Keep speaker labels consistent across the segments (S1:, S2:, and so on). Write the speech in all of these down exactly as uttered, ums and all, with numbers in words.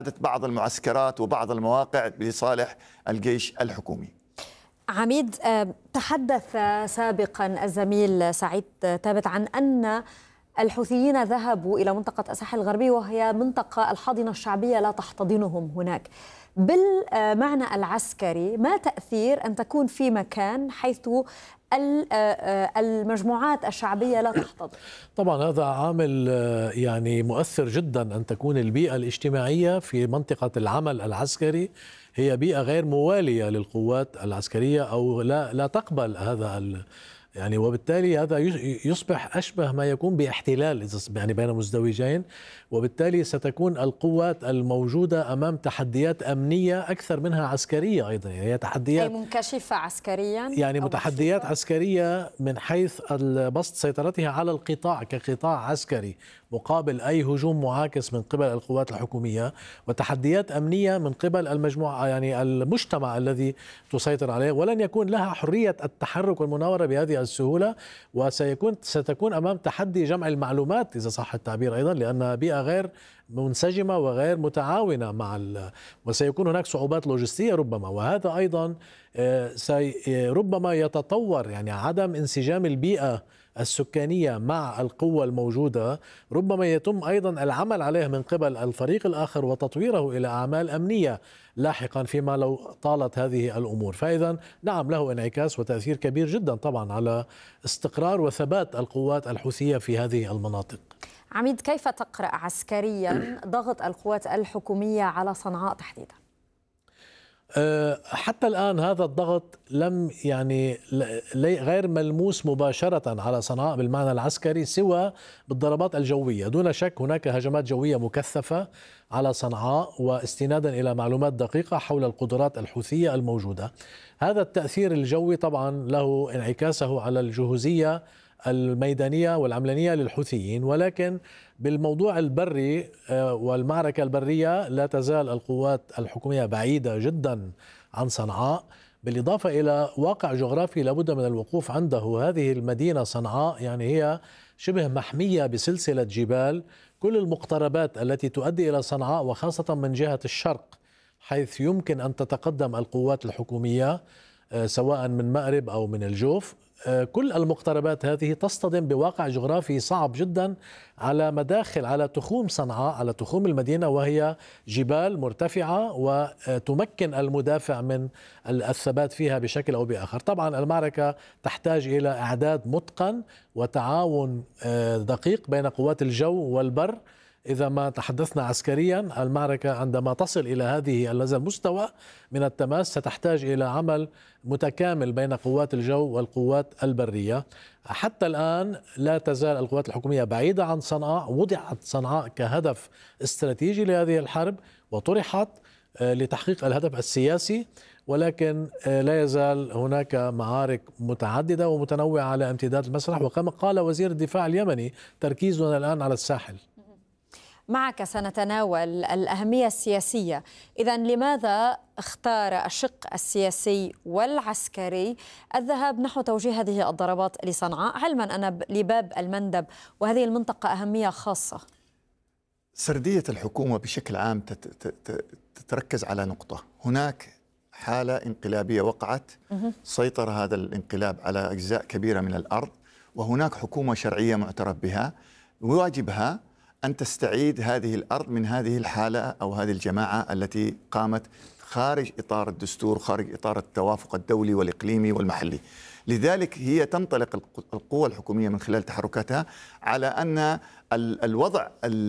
S1: بعض المعسكرات وبعض المواقع لصالح الجيش الحكومي.
S2: عميد، تحدث سابقا الزميل سعيد ثابت عن أن الحوثيين ذهبوا إلى منطقة الساحل الغربي، وهي منطقة الحاضنة الشعبية لا تحتضنهم هناك. بالمعنى العسكري، ما تأثير أن تكون في مكان حيث المجموعات الشعبية لا تحتضن؟
S3: طبعا هذا عامل يعني مؤثر جدا، أن تكون البيئة الاجتماعية في منطقة العمل العسكري هي بيئة غير موالية للقوات العسكرية، أو لا لا تقبل هذا يعني، وبالتالي هذا يصبح أشبه ما يكون باحتلال يعني بين مزدوجين، وبالتالي ستكون القوات الموجودة أمام تحديات أمنية أكثر منها عسكرية أيضا. يعني هي تحديات
S2: أي منكشفة عسكريا،
S3: يعني متحديات مكشفة عسكرية من حيث بسط سيطرتها على القطاع كقطاع عسكري مقابل أي هجوم معاكس من قبل القوات الحكومية، وتحديات أمنية من قبل المجموعة يعني المجتمع الذي تسيطر عليه، ولن يكون لها حرية التحرك والمناورة بهذه السهولة، وسيكون ستكون أمام تحدي جمع المعلومات إذا صح التعبير أيضا، لأنها بيئة غير منسجمة وغير متعاونة مع ال... وسيكون هناك صعوبات لوجستية ربما، وهذا أيضا سي... ربما يتطور، يعني عدم انسجام البيئة السكانية مع القوة الموجودة ربما يتم أيضا العمل عليه من قبل الفريق الآخر وتطويره إلى أعمال أمنية لاحقا فيما لو طالت هذه الأمور. فإذا نعم، له انعكاس وتأثير كبير جدا طبعا على استقرار وثبات القوات الحوثية في هذه المناطق.
S2: عميد، كيف تقرأ عسكريا ضغط القوات الحكومية على صنعاء تحديدا؟
S3: حتى الآن هذا الضغط لم يعني غير ملموس مباشرة على صنعاء بالمعنى العسكري، سوى بالضربات الجوية. دون شك هناك هجمات جوية مكثفة على صنعاء، واستنادا إلى معلومات دقيقة حول القدرات الحوثية الموجودة. هذا التأثير الجوي طبعا له انعكاسه على الجهوزية الميدانية والعملانية للحوثيين، ولكن بالموضوع البري والمعركة البرية لا تزال القوات الحكومية بعيدة جدا عن صنعاء، بالإضافة إلى واقع جغرافي لابد من الوقوف عنده. هذه المدينة صنعاء يعني هي شبه محمية بسلسلة جبال، كل المقتربات التي تؤدي إلى صنعاء وخاصة من جهة الشرق حيث يمكن أن تتقدم القوات الحكومية سواء من مأرب أو من الجوف، كل المقتربات هذه تصطدم بواقع جغرافي صعب جدا على مداخل على تخوم صنعاء، على تخوم المدينة، وهي جبال مرتفعة وتمكن المدافع من الثبات فيها بشكل أو بآخر. طبعا المعركة تحتاج إلى إعداد متقن وتعاون دقيق بين قوات الجو والبر. إذا ما تحدثنا عسكريا، المعركة عندما تصل إلى هذه هذا المستوى من التماس ستحتاج إلى عمل متكامل بين قوات الجو والقوات البرية. حتى الآن لا تزال القوات الحكومية بعيدة عن صنعاء، وضعت صنعاء كهدف استراتيجي لهذه الحرب وطرحت لتحقيق الهدف السياسي، ولكن لا يزال هناك معارك متعددة ومتنوعة على امتداد المسرح، وكما قال وزير الدفاع اليمني تركيزنا الآن على الساحل.
S2: معك سنتناول الأهمية السياسية. إذن لماذا اختار الشق السياسي والعسكري الذهاب نحو توجيه هذه الضربات لصنعاء، علما أن لباب المندب وهذه المنطقة أهمية خاصة؟
S1: سردية الحكومة بشكل عام تتركز على نقطة: هناك حالة انقلابية وقعت، سيطر هذا الانقلاب على أجزاء كبيرة من الأرض، وهناك حكومة شرعية معترف بها، واجبها أن تستعيد هذه الأرض من هذه الحالة أو هذه الجماعة التي قامت خارج إطار الدستور، خارج إطار التوافق الدولي والإقليمي والمحلي. لذلك هي تنطلق القوى الحكومية من خلال تحركاتها على أن الوضع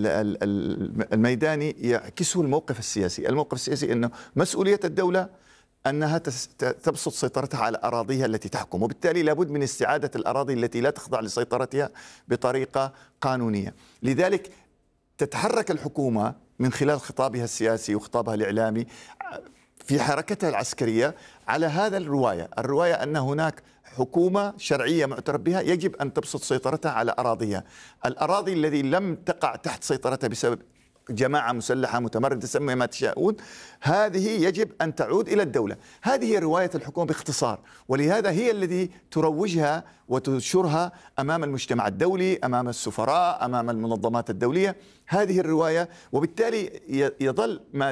S1: الميداني يعكسه الموقف السياسي. الموقف السياسي أنه مسؤولية الدولة أنها تبسط سيطرتها على أراضيها التي تحكم، وبالتالي لابد من استعادة الأراضي التي لا تخضع لسيطرتها بطريقة قانونية. لذلك تتحرك الحكومة من خلال خطابها السياسي وخطابها الإعلامي في حركتها العسكرية على هذا الرواية الرواية أن هناك حكومة شرعية معترف بها يجب أن تبسط سيطرتها على أراضيها. الأراضي التي لم تقع تحت سيطرتها بسبب جماعة مسلحة متمردة، سمي ما تشاءون، هذه يجب أن تعود إلى الدولة. هذه هي رواية الحكومة باختصار، ولهذا هي التي تروجها وتنشرها أمام المجتمع الدولي، أمام السفراء، أمام المنظمات الدولية، هذه الرواية. وبالتالي يظل ما